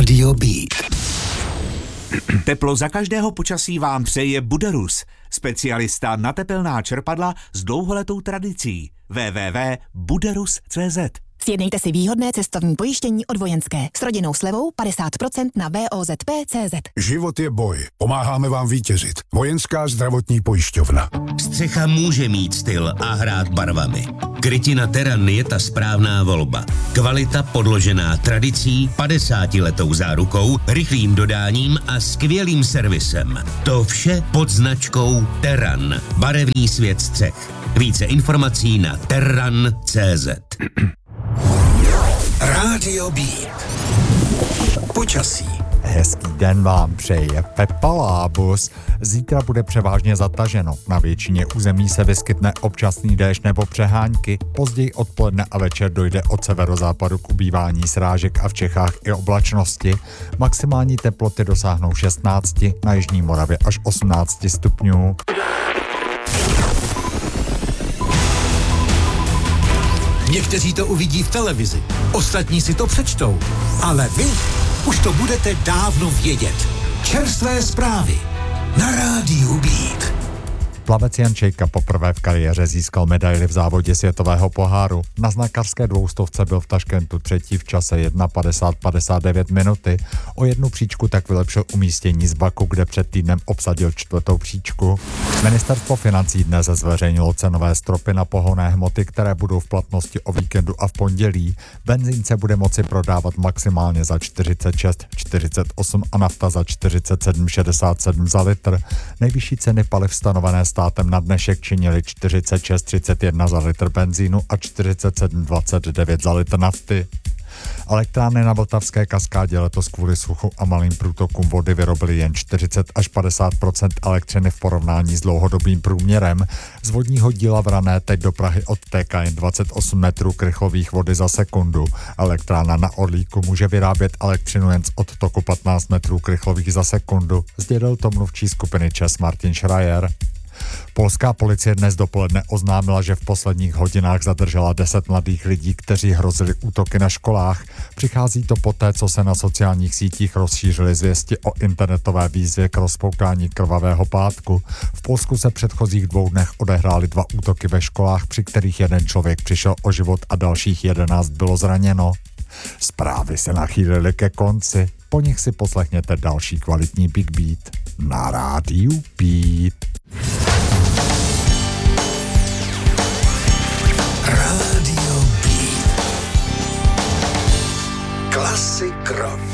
Rádio Beat. Teplo za každého počasí vám přeje Buderus, specialista na tepelná čerpadla s dlouholetou tradicí. www.buderus.cz. Sjednejte si výhodné cestovní pojištění od Vojenské s rodinnou slevou 50% na VOZP.cz. Život je boj. Pomáháme vám vítězit. Vojenská zdravotní pojišťovna. Střecha může mít styl a hrát barvami. Krytina Terran je ta správná volba. Kvalita podložená tradicí, 50letou zárukou, rychlým dodáním a skvělým servisem. To vše pod značkou Terran. Barevný svět střech. Více informací na terran.cz. Rádio Beat. Počasí. Hezký den vám přeje Pepa Lábus. Zítra bude převážně zataženo. Na většině území se vyskytne občasný déšť nebo přehánky. Později odpoledne a večer dojde od severozápadu k ubývání srážek a v Čechách i oblačnosti. Maximální teploty dosáhnou 16, na jižní Moravě až 18 stupňů. Někteří to uvidí v televizi, ostatní si to přečtou, ale vy už to budete dávno vědět. Čerstvé zprávy na Rádiu Beat. Plavec Jan Čejka poprvé v kariéře získal medaili v závodě světového poháru. Na znakarské 200 byl v Taškentu třetí v čase 1:50:59 minuty. O jednu příčku tak vylepšil umístění z Baku, kde před týdnem obsadil 4. příčku. Ministerstvo financí dnes zveřejnilo cenové stropy na pohonné hmoty, které budou v platnosti o víkendu a v pondělí. Benzín se bude moci prodávat maximálně za 46,48 a nafta za 47,67 za litr. Nejvyšší ceny paliv stanovené státem na dnešek činily 46,31 za litr benzínu a 47,29 za litr nafty. Elektrárny na Vltavské kaskádě letos kvůli suchu a malým průtokům vody vyrobily jen 40 až 50% elektřiny v porovnání s dlouhodobým průměrem. Z vodního díla Vrané teď do Prahy odtéká jen 28 metrů krychlových vody za sekundu. Elektrárna na Orlíku může vyrábět elektřinu jen z odtoku 15 metrů krychlových za sekundu, sdělil to mluvčí skupiny ČEZ Martin Schreier. Polská policie dnes dopoledne oznámila, že v posledních hodinách zadržela 10 mladých lidí, kteří hrozili útoky na školách. Přichází to poté, co se na sociálních sítích rozšířily zvěsti o internetové výzvě k rozpoutání krvavého pátku. V Polsku se v předchozích 2 dnech odehrály 2 útoky ve školách, při kterých jeden člověk přišel o život a dalších 11 bylo zraněno. Zprávy se nachýlily ke konci, po nich si poslechněte další kvalitní Big Beat na Rádiu Beat. Rádio Beat. Klasik rock.